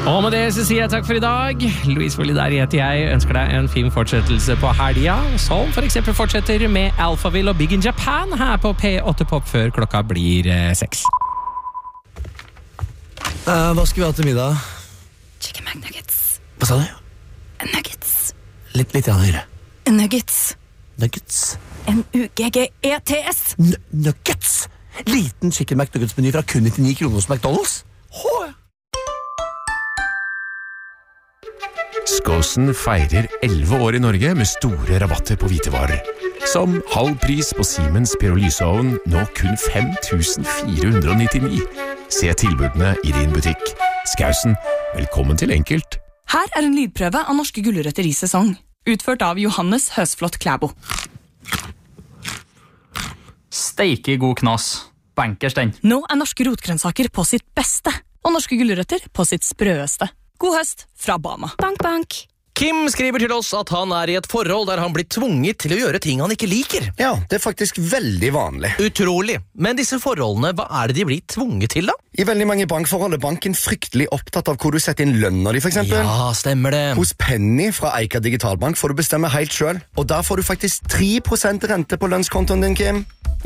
Og med det så sier jeg takk for i dag. Louise Volidari heter jeg, ønsker deg en fin fortsettelse på helga, som for eksempel fortsetter med Alphaville og Big in Japan her på P8 Pop før klokka blir 6. Hva skal vi ha til middag? Chicken McNuggets. Hva sa du? Nuggets. Litt høyere. Nuggets. Nuggets. N-U-G-G-E-T-S. Nuggets! Liten chicken McNuggets-meny fra kun 99 kroner hos McDonald's. Skåsen feirer 11 år i Norge med store rabatter på hvitevarer. Som halv pris på Siemens Pyrolyseovn, nå kun 5.499. Se tilbudene i din butikk. Skåsen, velkommen til enkelt. Her er en lydprøve av norske gulrøtter i sesong. Utført av Johannes Høsflot Klæbo. Steike god knas. Bankers den. Nå er norske rotgrønnsaker på sitt beste, og norske gulrøtter på sitt sprøeste. God høst fra Bama. Bank, bank. Kim skriver til oss at han er i et forhold der han blir tvunget til å gjøre ting han ikke liker. Ja, det er faktisk veldig vanlig. Utrolig. Men disse forholdene, hva er det de blir tvunget til da? I veldig mange bankforhold er banken fryktelig opptatt av hvor du setter inn lønner de, for eksempel. Ja, stemmer det. Hos Penny fra Eika Digitalbank får du bestemme helt selv, og der får du faktisk 3% rente på lønnskontoen din, Kim.